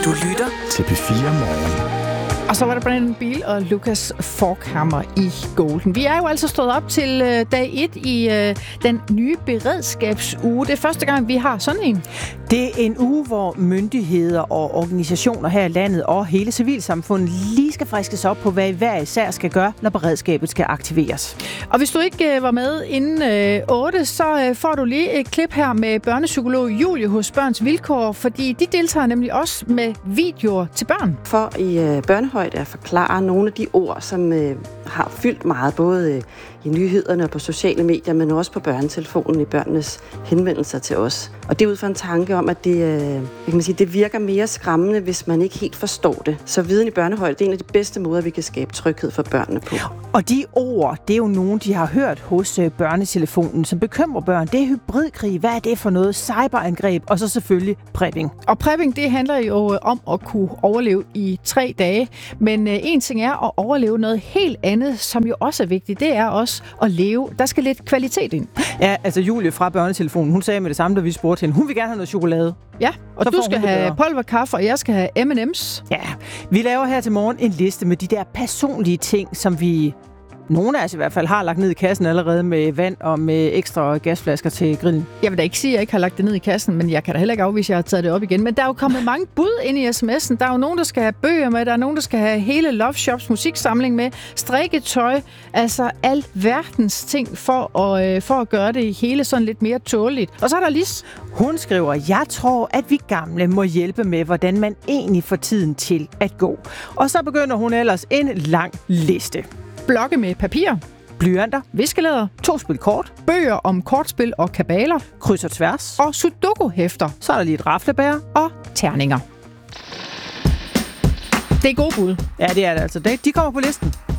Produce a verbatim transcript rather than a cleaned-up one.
Du lytter til P fire Morgen. Og så var der Brandon Beal og Lucas Forchhammer i Golden. Vi er jo altså stået op til øh, dag et i øh, den nye beredskabsuge. Det er første gang, vi har sådan en. Det er en uge, hvor myndigheder og organisationer her i landet og hele civilsamfundet lige skal friskes op på, hvad hver især skal gøre, når beredskabet skal aktiveres. Og hvis du ikke øh, var med inden øh, otte, så øh, får du lige et klip her med børnepsykolog Julie hos Børns Vilkår, fordi de deltager nemlig også med videoer til børn. For i øh, børnehøjde at forklare nogle af de ord, som øh, har fyldt meget, både øh, i nyhederne og på sociale medier, men også på børnetelefonen i børnenes henvendelser til os. Og det er ud fra en tanke om, at det, øh, kan man sige, det virker mere skræmmende, hvis man ikke helt forstår det. Så viden i børnehøjde, det er en af de bedste måder, vi kan skabe tryghed for børnene på. Og de ord, det er jo nogen, de har hørt hos øh, børnetelefonen, som bekymrer børn. Det er hybridkrig. Hvad er det for noget? Cyberangreb, og så selvfølgelig prepping. Og prepping, det handler jo om at kunne overleve i tre dage. Men øh, en ting er at overleve noget helt andet, som jo også er vigtigt. Det er også at leve. Der skal lidt kvalitet ind. Ja, altså Julie fra børnetelefonen, hun sagde med det samme, da vi spurgte hende. Hun vil gerne have noget chokolade. Ja, og så du skal have pulverkaffe, og jeg skal have M and M's. Ja, vi laver her til morgen en liste med de der personlige ting, som vi... Nogle af os i hvert fald har lagt ned i kassen allerede med vand og med ekstra gasflasker til grillen. Jeg vil da ikke sige, at jeg ikke har lagt det ned i kassen, men jeg kan da heller ikke afvise, at jeg har taget det op igen. Men der er jo kommet mange bud ind i sms'en. Der er jo nogen, der skal have bøger med, der er nogen, der skal have hele Love Shops musiksamling med, strikketøj, altså alverdens ting for at, øh, for at gøre det hele sådan lidt mere tåleligt. Og så er der Lis. Hun skriver, jeg tror, at vi gamle må hjælpe med, hvordan man egentlig får tiden til at gå. Og så begynder hun ellers en lang liste. Blokke med papir, blyanter, viskelæder, to spil kort, bøger om kortspil og kabaler, kryds og tværs og sudoku-hæfter. Så er der lige et raflebær og terninger. Det er gode bud. Ja, det er det altså. De kommer på listen.